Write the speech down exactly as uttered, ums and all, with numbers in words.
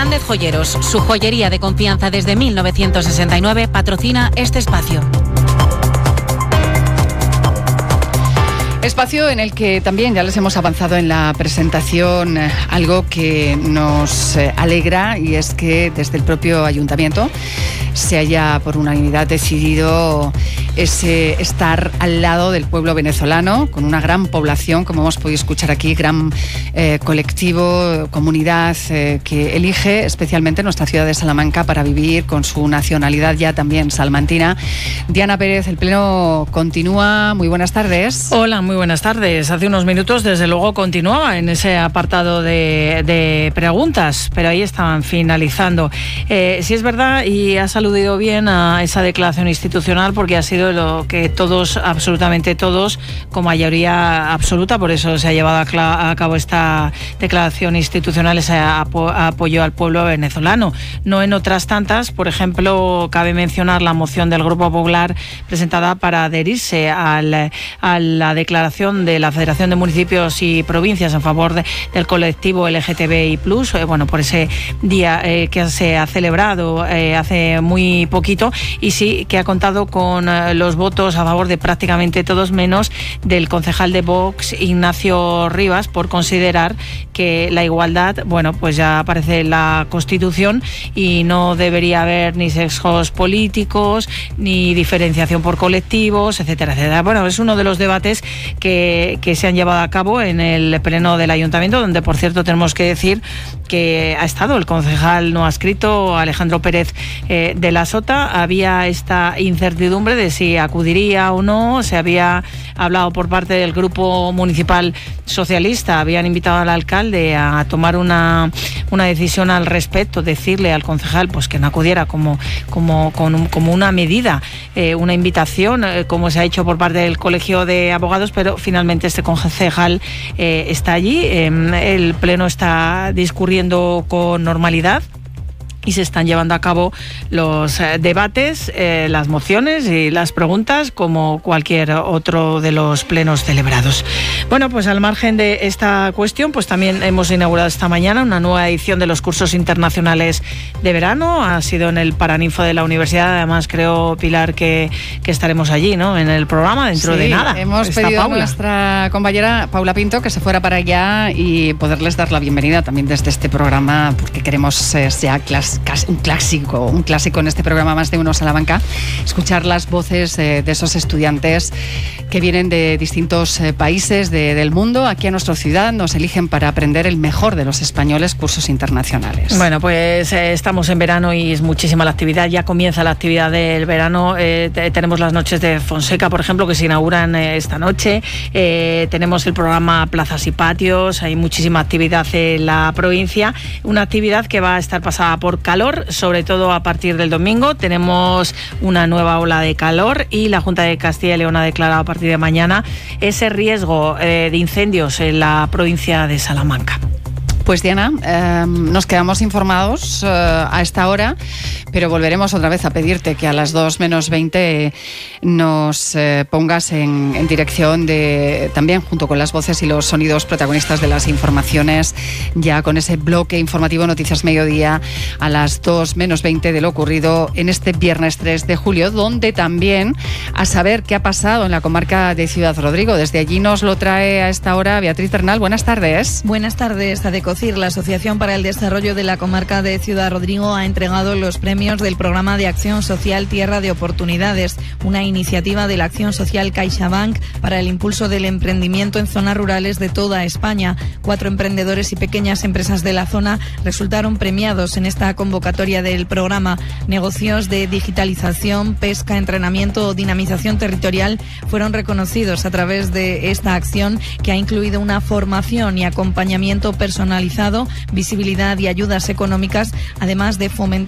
Fernández Joyeros, su joyería de confianza desde mil novecientos sesenta y nueve, patrocina este espacio. Espacio en el que también ya les hemos avanzado en la presentación eh, algo que nos eh, alegra, y es que desde el propio ayuntamiento se haya por unanimidad decidido ese estar al lado del pueblo venezolano, con una gran población, como hemos podido escuchar aquí, gran eh, colectivo, comunidad eh, que elige especialmente nuestra ciudad de Salamanca para vivir con su nacionalidad ya también salmantina. Diana Pérez, el pleno continúa. Muy buenas tardes. Hola, muy buenas tardes. Hace unos minutos, desde luego, continuaba en ese apartado de, de preguntas, pero ahí estaban finalizando. Eh, sí es verdad, y has aludido bien a esa declaración institucional, porque ha sido lo que todos, absolutamente todos, con mayoría absoluta, por eso se ha llevado a, a cabo esta declaración institucional, ese apo, apoyo al pueblo venezolano. No en otras tantas, por ejemplo, cabe mencionar la moción del Grupo Popular presentada para adherirse al, a la declaración de la Federación de Municipios y Provincias en favor de, del colectivo L G T B I plus, eh, bueno, por ese día eh, que se ha celebrado eh, hace muy poquito, y sí que ha contado con eh, los votos a favor de prácticamente todos, menos del concejal de Vox, Ignacio Rivas, por considerar que la igualdad, bueno, pues ya aparece en la Constitución y no debería haber ni sesgos políticos, ni diferenciación por colectivos, etcétera, etcétera. Bueno, es uno de los debates que, que se han llevado a cabo en el pleno del ayuntamiento, donde, por cierto, tenemos que decir que ha estado el concejal no adscrito, Alejandro Pérez eh, de la Sota. Había esta incertidumbre de si acudiría o no. Se había hablado por parte del grupo municipal socialista, habían invitado al alcalde a tomar una, una decisión al respecto, decirle al concejal pues que no acudiera como, como, como, como una medida, eh, una invitación, eh, como se ha hecho por parte del Colegio de Abogados, pero finalmente este concejal eh, está allí. Eh, el pleno está discurriendo con normalidad y se están llevando a cabo los eh, debates, eh, las mociones y las preguntas, como cualquier otro de los plenos celebrados. Bueno, pues al margen de esta cuestión, pues también hemos inaugurado esta mañana una nueva edición de los cursos internacionales de verano. Ha sido en el Paraninfo de la Universidad. Además, creo, Pilar, que, que estaremos allí, ¿no?, en el programa dentro sí, de nada. Hemos Está pedido Paula. a nuestra compañera Paula Pinto que se fuera para allá y poderles dar la bienvenida también desde este programa, porque queremos eh, sea clas un clásico, un clásico en este programa Más de Uno Salamanca, escuchar las voces eh, de esos estudiantes que vienen de distintos eh, países de, del mundo. Aquí a nuestra ciudad nos eligen para aprender el mejor de los españoles, cursos internacionales. Bueno, pues eh, estamos en verano y es muchísima la actividad. Ya comienza la actividad del verano. Eh, tenemos las noches de Fonseca, por ejemplo, que se inauguran eh, esta noche. Eh, tenemos el programa Plazas y Patios. Hay muchísima actividad en la provincia. Una actividad que va a estar pasada por calor, sobre todo a partir del domingo. Tenemos una nueva ola de calor y la Junta de Castilla y León ha declarado a partir de mañana ese riesgo eh, de incendios en la provincia de Salamanca. Pues Diana, eh, nos quedamos informados eh, a esta hora, pero volveremos otra vez a pedirte que a las dos menos veinte nos eh, pongas en, en dirección de, también junto con las voces y los sonidos protagonistas de las informaciones, ya con ese bloque informativo Noticias Mediodía a las dos menos veinte de lo ocurrido en este viernes tres de julio, donde también a saber qué ha pasado en la comarca de Ciudad Rodrigo. Desde allí nos lo trae a esta hora Beatriz Bernal. Buenas tardes. Buenas tardes, Adeco. La Asociación para el Desarrollo de la Comarca de Ciudad Rodrigo ha entregado los premios del Programa de Acción Social Tierra de Oportunidades, una iniciativa de la Acción Social CaixaBank para el impulso del emprendimiento en zonas rurales de toda España. Cuatro emprendedores y pequeñas empresas de la zona resultaron premiados en esta convocatoria del programa. Negocios de digitalización, pesca, entrenamiento o dinamización territorial fueron reconocidos a través de esta acción, que ha incluido una formación y acompañamiento personalizado, visibilidad y ayudas económicas, además de fomentar